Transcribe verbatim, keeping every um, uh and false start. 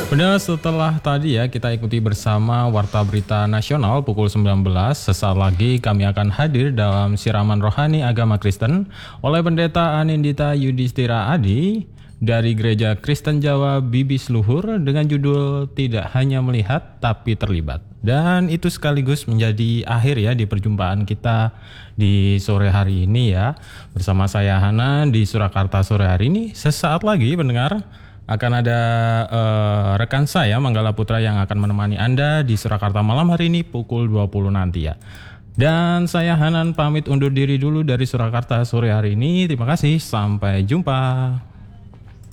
Benar, setelah tadi ya kita ikuti bersama Warta Berita Nasional pukul sembilan belas, sesaat lagi kami akan hadir dalam siraman rohani agama Kristen oleh Pendeta Anindita Yudhistira Adi dari Gereja Kristen Jawa Bibis Luhur dengan judul Tidak Hanya Melihat Tapi Terlibat. Dan itu sekaligus menjadi akhir ya di perjumpaan kita di sore hari ini ya. Bersama saya Hana di Surakarta sore hari ini. Sesaat lagi pendengar akan ada uh, rekan saya Manggala Putra yang akan menemani Anda di Surakarta malam hari ini pukul dua puluh nanti ya. Dan saya Hanan pamit undur diri dulu dari Surakarta sore hari ini. Terima kasih, sampai jumpa.